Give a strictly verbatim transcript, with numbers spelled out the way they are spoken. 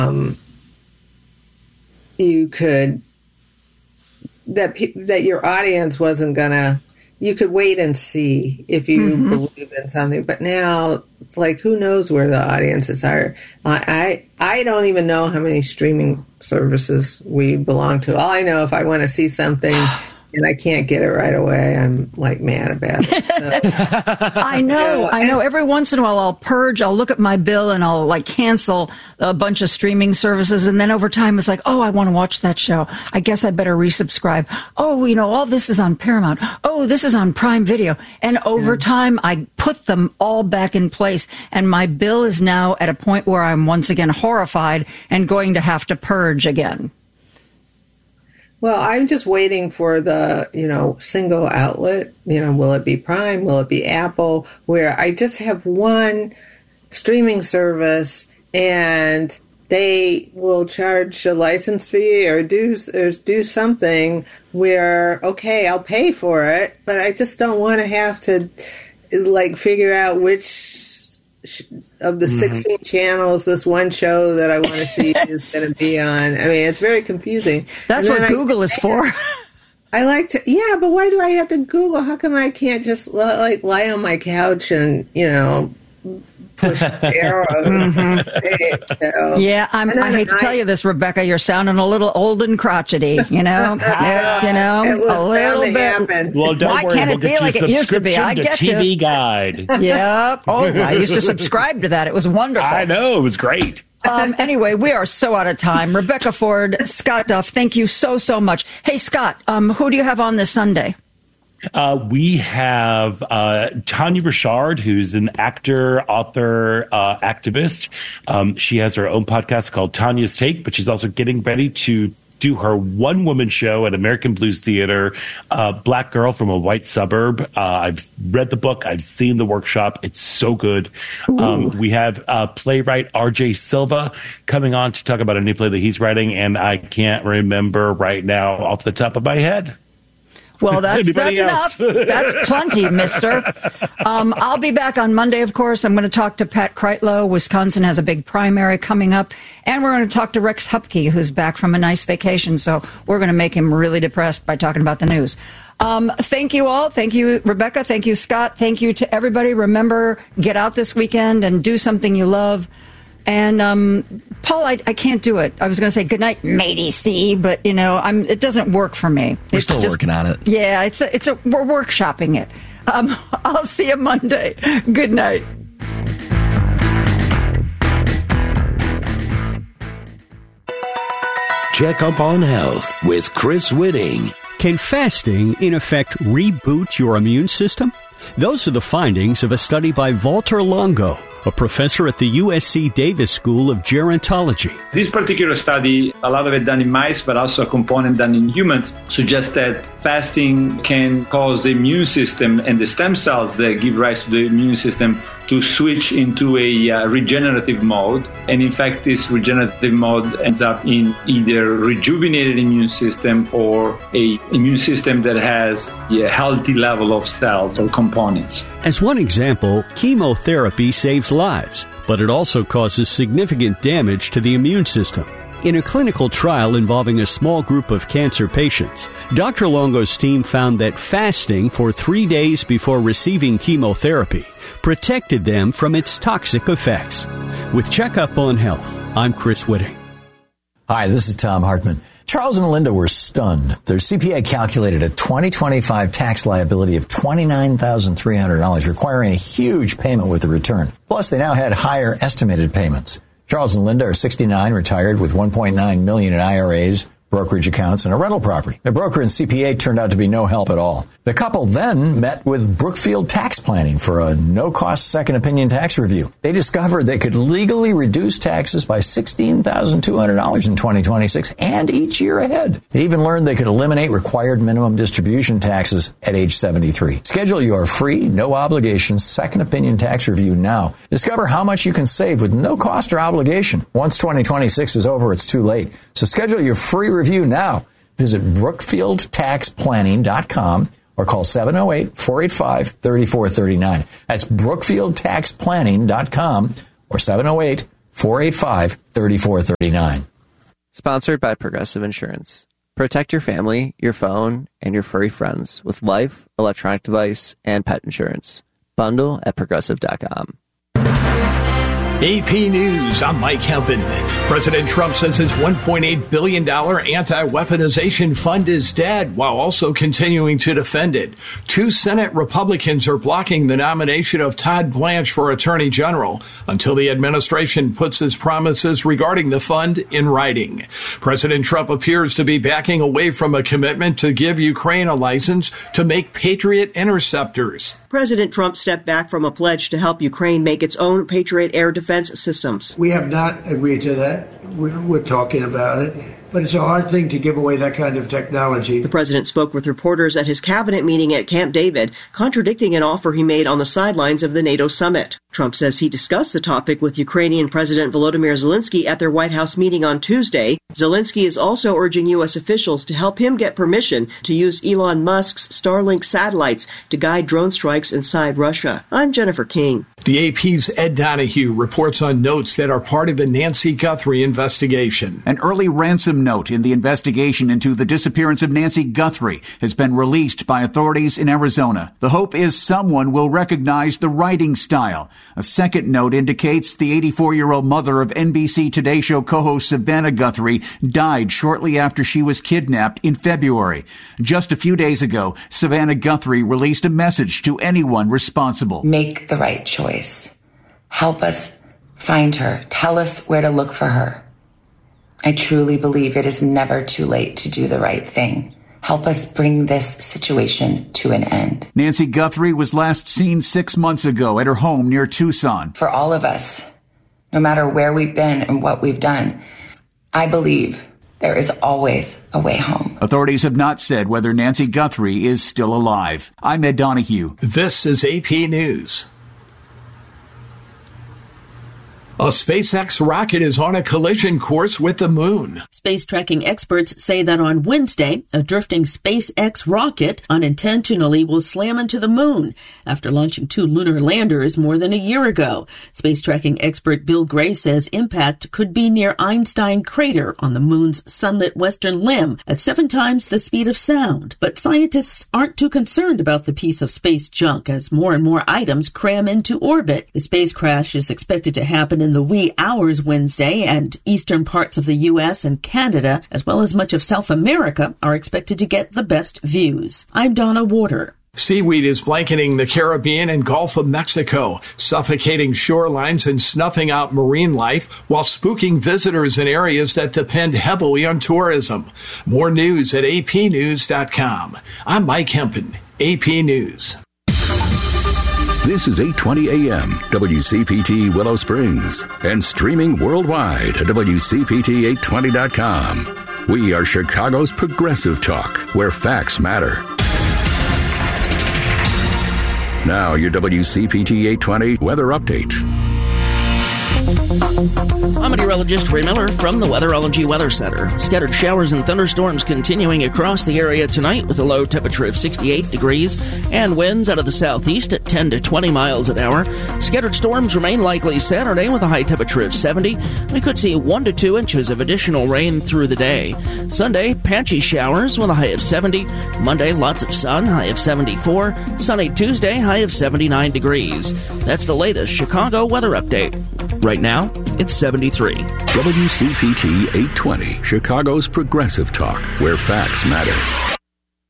um, you could that pe- that your audience wasn't gonna. You could wait and see if you mm-hmm. believe in something. But now, like, who knows where the audiences are? I, I I don't even know how many streaming services we belong to. All I know, if I want to see something and I can't get it right away, I'm, like, mad about it. So, I know. You know I know. Every once in a while, I'll purge. I'll look at my bill and I'll, like, cancel a bunch of streaming services. And then over time, it's like, oh, I want to watch that show. I guess I better resubscribe. Oh, you know, all this is on Paramount. Oh, this is on Prime Video. And over yeah. time, I put them all back in place. And my bill is now at a point where I'm once again horrified and going to have to purge again. Well, I'm just waiting for the, you know, single outlet. You know, will it be Prime? Will it be Apple? Where I just have one streaming service and they will charge a license fee or do or do something where, okay, I'll pay for it, but I just don't want to have to, like, figure out which of the sixteen mm-hmm. channels this one show that I want to see is going to be on. I mean, it's very confusing. That's what Google I, is for. I like to, yeah, but why do I have to Google? How come I can't just, like, lie on my couch and, you know, push arrows? Mm-hmm. So, yeah, I'm, I hate to I, tell you this, Rebecca. You're sounding a little old and crotchety, you know? uh, you know, it was a little bit. Happen. Well, don't Why worry. can't We'll it be get like you it used to be? I to get T V you. Guide. Yep. Oh, I used to subscribe to that. It was wonderful. I know. It was great. Um, anyway, we are so out of time. Rebecca Ford, Scott Duff, thank you so, so much. Hey, Scott, um, who do you have on this Sunday? Uh, we have uh, Tanya Burchard, who's an actor, author, uh, activist. Um, she has her own podcast called Tanya's Take, but she's also getting ready to do her one-woman show at American Blues Theater, uh, Black Girl from a White Suburb. Uh, I've read the book. I've seen the workshop. It's so good. Um, we have uh, playwright R J Silva coming on to talk about a new play that he's writing, and I can't remember right now off the top of my head. Well, that's, that's enough. That's plenty, mister. Um, I'll be back on Monday, of course. I'm going to talk to Pat Kreitlow. Wisconsin has a big primary coming up. And we're going to talk to Rex Hupke, who's back from a nice vacation. So we're going to make him really depressed by talking about the news. Um, thank you all. Thank you, Rebecca. Thank you, Scott. Thank you to everybody. Remember, get out this weekend and do something you love. And, um, Paul, I, I can't do it. I was going to say goodnight, matey C, but, you know, I'm, it doesn't work for me. We're it's still just, working on it. Yeah, it's a, it's a, we're workshopping it. Um, I'll see you Monday. Good night. Check up on health with Chris Whitting. Can fasting, in effect, reboot your immune system? Those are the findings of a study by Walter Longo, a professor at the U S C Davis School of Gerontology. This particular study, a lot of it done in mice, but also a component done in humans, suggests that fasting can cause the immune system and the stem cells that give rise to the immune system to switch into a uh, regenerative mode. And in fact, this regenerative mode ends up in either rejuvenated immune system or a immune system that has a healthy level of cells or components. As one example, chemotherapy saves lives, but it also causes significant damage to the immune system. In a clinical trial involving a small group of cancer patients, Doctor Longo's team found that fasting for three days before receiving chemotherapy protected them from its toxic effects. With Checkup on Health, I'm Chris Whitting. Hi, this is Tom Hartman. Charles and Linda were stunned. Their C P A calculated a twenty twenty-five tax liability of twenty-nine thousand three hundred dollars, requiring a huge payment with the return. Plus, they now had higher estimated payments. Charles and Linda are sixty-nine, retired with one point nine million dollars in I R As, brokerage accounts, and a rental property. Their broker and C P A turned out to be no help at all. The couple then met with Brookfield Tax Planning for a no-cost second opinion tax review. They discovered they could legally reduce taxes by sixteen thousand two hundred dollars in twenty twenty-six and each year ahead. They even learned they could eliminate required minimum distribution taxes at age seventy-three. Schedule your free, no-obligation second opinion tax review now. Discover how much you can save with no cost or obligation. Once twenty twenty-six is over, it's too late. So schedule your free review now. Visit brookfield tax planning dot com or call seven oh eight, four eight five, three four three nine. That's brookfield tax planning dot com or seven oh eight, four eight five, three four three nine. Sponsored by Progressive Insurance. Protect your family, your phone, and your furry friends with life, electronic device, and pet insurance. Bundle at progressive dot com. A P News, I'm Mike Hempen. President Trump says his one point eight billion dollars anti-weaponization fund is dead, while also continuing to defend it. Two Senate Republicans are blocking the nomination of Todd Blanche for Attorney General until the administration puts his promises regarding the fund in writing. President Trump appears to be backing away from a commitment to give Ukraine a license to make Patriot interceptors. President Trump stepped back from a pledge to help Ukraine make its own Patriot air defense systems. We have not agreed to that. We're, we're talking about it. But it's a hard thing to give away that kind of technology. The president spoke with reporters at his cabinet meeting at Camp David, contradicting an offer he made on the sidelines of the NATO summit. Trump says he discussed the topic with Ukrainian President Volodymyr Zelensky at their White House meeting on Tuesday. Zelensky is also urging U S officials to help him get permission to use Elon Musk's Starlink satellites to guide drone strikes inside Russia. I'm Jennifer King. The A P's Ed Donahue reports on notes that are part of the Nancy Guthrie investigation. An early ransom note in the investigation into the disappearance of Nancy Guthrie has been released by authorities in Arizona. The hope is someone will recognize the writing style. A second note indicates the eighty-four-year-old mother of N B C Today Show co-host Savannah Guthrie died shortly after she was kidnapped in February. Just a few days ago, Savannah Guthrie released a message to anyone responsible. Make the right choice. Help us find her. Tell us where to look for her. I truly believe it is never too late to do the right thing. Help us bring this situation to an end. Nancy Guthrie was last seen six months ago at her home near Tucson. For all of us, no matter where we've been and what we've done, I believe there is always a way home. Authorities have not said whether Nancy Guthrie is still alive. I'm Ed Donahue. This is A P News. A SpaceX rocket is on a collision course with the moon. Space tracking experts say that on Wednesday, a drifting SpaceX rocket unintentionally will slam into the moon after launching two lunar landers more than a year ago. Space tracking expert Bill Gray says impact could be near Einstein Crater on the moon's sunlit western limb at seven times the speed of sound. But scientists aren't too concerned about the piece of space junk as more and more items cram into orbit. The space crash is expected to happen in the wee hours Wednesday, and eastern parts of the U S and Canada, as well as much of South America, are expected to get the best views. I'm Donna Warder. Seaweed is blanketing the Caribbean and Gulf of Mexico, suffocating shorelines and snuffing out marine life while spooking visitors in areas that depend heavily on tourism. More news at A P news dot com. I'm Mike Hempen, A P News. This is eight twenty A M, W C P T Willow Springs, and streaming worldwide at W C P T eight twenty dot com. We are Chicago's progressive talk, where facts matter. Now, your W C P T eight twenty weather update. I'm meteorologist Ray Miller from the Weatherology Weather Center. Scattered showers and thunderstorms continuing across the area tonight with a low temperature of sixty-eight degrees and winds out of the southeast at ten to twenty miles an hour. Scattered storms remain likely Saturday with a high temperature of seventy. We could see one to two inches of additional rain through the day. Sunday, patchy showers with a high of seventy. Monday, lots of sun, high of seventy-four. Sunny Tuesday, high of seventy-nine degrees. That's the latest Chicago weather update. Right now, it's seventy-three. W C P T eight twenty, Chicago's progressive talk, where facts matter.